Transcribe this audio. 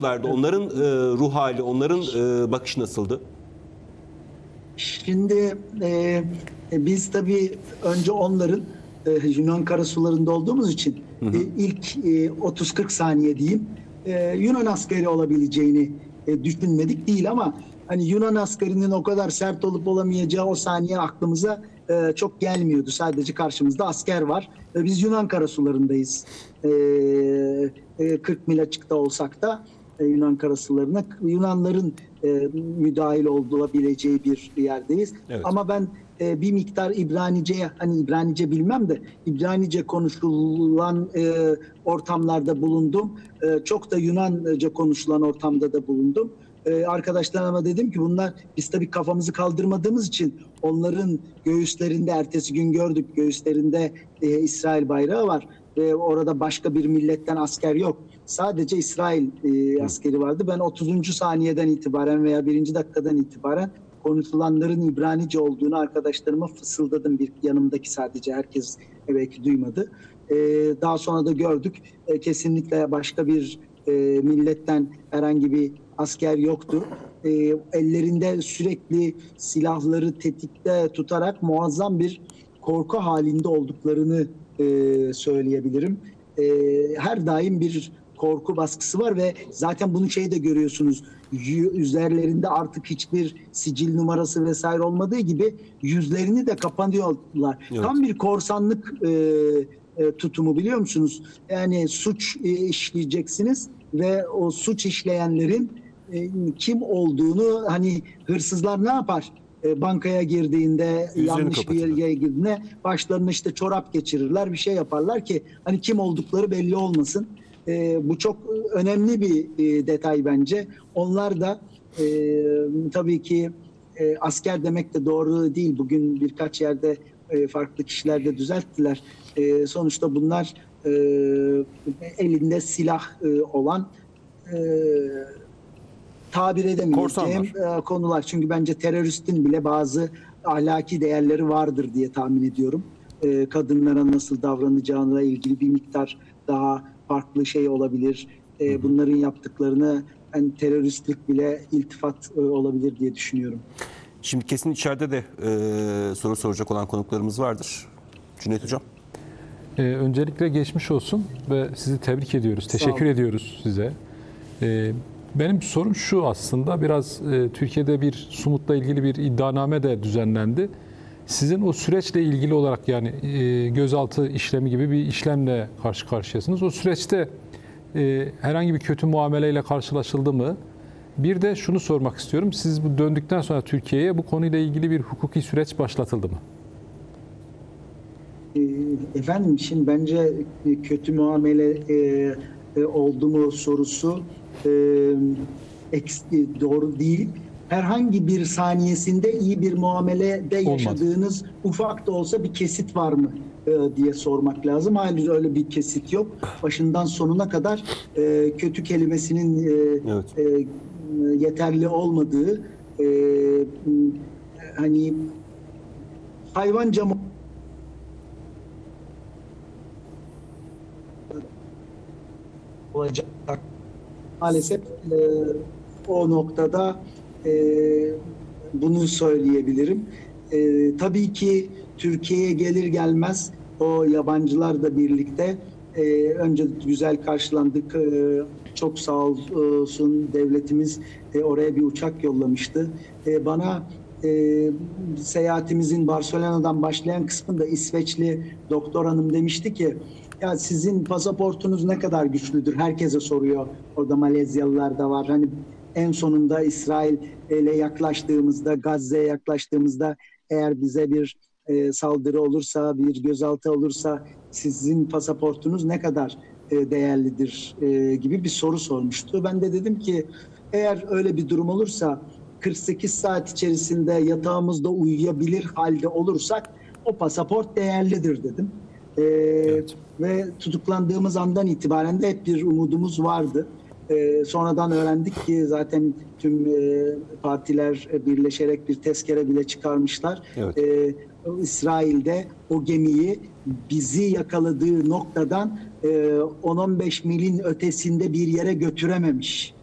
Onların ruh hali, onların bakışı nasıldı? Şimdi biz tabii önce onların Yunan karasularında olduğumuz için ilk 30-40 saniye diyeyim Yunan askeri olabileceğini düşünmedik değil, ama hani Yunan askerinin o kadar sert olup olamayacağı o saniye aklımıza çok gelmiyordu. Sadece karşımızda asker var ve biz Yunan karasularındayız. 40 mil açıkta olsak da Yunan karasularına Yunanların müdahil olabileceği bir yerdeyiz. Evet. Ama ben bir miktar İbranice'ye, hani İbranice bilmem de İbranice konuşulan ortamlarda bulundum. Çok da Yunanca konuşulan ortamda da bulundum. Arkadaşlarıma dedim ki biz tabii kafamızı kaldırmadığımız için onların göğüslerinde, ertesi gün gördük, göğüslerinde İsrail bayrağı var. Orada başka bir milletten asker yok. Sadece İsrail askeri vardı. Ben 30. saniyeden itibaren veya 1. dakikadan itibaren konuşulanların İbranice olduğunu arkadaşlarıma fısıldadım. Bir yanımdaki sadece, herkes belki duymadı. Daha sonra da gördük. Kesinlikle başka bir milletten herhangi bir asker yoktu. Ellerinde sürekli silahları tetikte tutarak muazzam bir korku halinde olduklarını söyleyebilirim. Her daim bir korku baskısı var ve zaten bunu de görüyorsunuz. Üzerlerinde artık hiçbir sicil numarası vesaire olmadığı gibi yüzlerini de kapanıyorlar. Evet. Tam bir korsanlık tutumu, biliyor musunuz? Yani suç işleyeceksiniz ve o suç işleyenlerin kim olduğunu, hani hırsızlar ne yapar? Bankaya girdiğinde, yüzlerini yanlış bir yere girdiğinde başlarına çorap geçirirler, bir şey yaparlar ki hani kim oldukları belli olmasın. Bu çok önemli bir detay bence. Onlar da tabii ki asker demek de doğru değil. Bugün birkaç yerde farklı kişiler de düzelttiler. Sonuçta bunlar elinde silah olan, tabir edemeyeceğim konular. Çünkü bence teröristin bile bazı ahlaki değerleri vardır diye tahmin ediyorum. Kadınlara nasıl davranacağına ilgili bir miktar daha farklı olabilir. Bunların yaptıklarını yani teröristlik bile iltifat olabilir diye düşünüyorum. Şimdi kesin içeride de soru soracak olan konuklarımız vardır. Cüneyt Hocam. Öncelikle geçmiş olsun ve sizi tebrik ediyoruz. Teşekkür ediyoruz size. Benim sorum şu aslında, biraz Türkiye'de bir Sumut'la ilgili bir iddianame de düzenlendi. Sizin o süreçle ilgili olarak, yani gözaltı işlemi gibi bir işlemle karşı karşıyasınız. O süreçte herhangi bir kötü muameleyle karşılaşıldı mı? Bir de şunu sormak istiyorum. Siz bu döndükten sonra Türkiye'ye bu konuyla ilgili bir hukuki süreç başlatıldı mı? Efendim, şimdi bence kötü muamele oldu mu sorusu doğru değil. Herhangi bir saniyesinde iyi bir muamelede yaşadığınız ufak da olsa bir kesit var mı diye sormak lazım. Hayır, öyle bir kesit yok. Başından sonuna kadar kötü kelimesinin yeterli olmadığı, hani hayvanca olacak. Maalesef o noktada bunu söyleyebilirim. Tabii ki Türkiye'ye gelir gelmez o yabancılarla birlikte önce güzel karşılandık. Çok sağ olsun devletimiz oraya bir uçak yollamıştı. Bana seyahatimizin Barcelona'dan başlayan kısmında İsveçli doktor hanım demişti ki, ya sizin pasaportunuz ne kadar güçlüdür? Herkese soruyor. Orada Malezyalılar da var. Hani en sonunda İsrail'e yaklaştığımızda, Gazze'ye yaklaştığımızda, eğer bize bir saldırı olursa, bir gözaltı olursa sizin pasaportunuz ne kadar değerlidir gibi bir soru sormuştu. Ben de dedim ki, eğer öyle bir durum olursa 48 saat içerisinde yatağımızda uyuyabilir halde olursak o pasaport değerlidir dedim. Evet. Ve tutuklandığımız andan itibaren de hep bir umudumuz vardı. Sonradan öğrendik ki zaten tüm partiler birleşerek bir tezkere bile çıkarmışlar. Evet. İsrail'de o gemiyi bizi yakaladığı noktadan 10-15 milin ötesinde bir yere götürememiş.